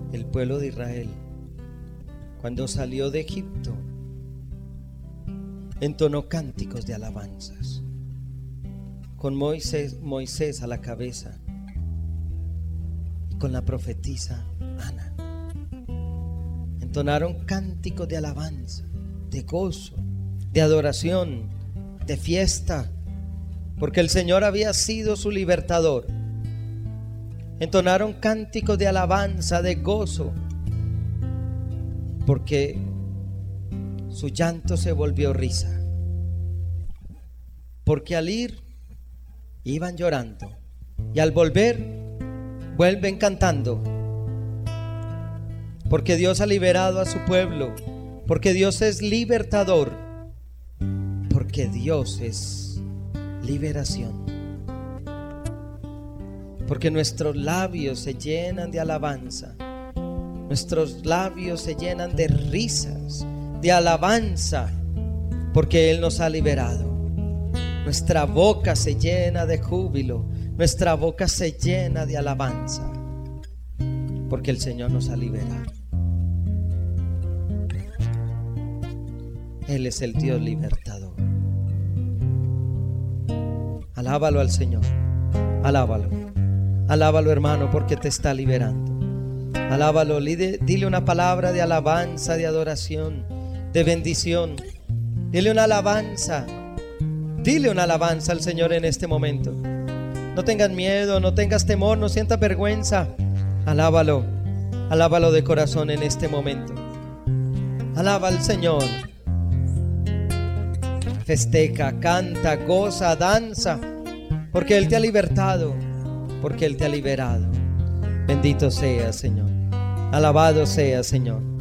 el pueblo de Israel, cuando salió de Egipto, entonó cánticos de alabanzas, con Moisés a la cabeza y con la profetisa Ana. Entonaron cánticos de alabanza, de gozo, de adoración, de fiesta, porque el Señor había sido su libertador. Entonaron cánticos de alabanza, de gozo, porque su llanto se volvió risa, porque al ir iban llorando y al volver vuelven cantando, porque Dios ha liberado a su pueblo, porque Dios es libertador, porque Dios es liberación, porque nuestros labios se llenan de alabanza, nuestros labios se llenan de risas, de alabanza, porque Él nos ha liberado. Nuestra boca se llena de júbilo, nuestra boca se llena de alabanza, porque el Señor nos ha liberado. Él es el Dios libertador. Alábalo al Señor, alábalo, alábalo, hermano, porque te está liberando. Alábalo, dile una palabra de alabanza, de adoración, de bendición. Dile una alabanza al Señor en este momento. No tengas miedo, no tengas temor, no sientas vergüenza. Alábalo, alábalo de corazón en este momento. Alaba al Señor. Festeja, canta, goza, danza, porque Él te ha libertado, porque Él te ha liberado. Bendito sea, Señor. Alabado sea, Señor.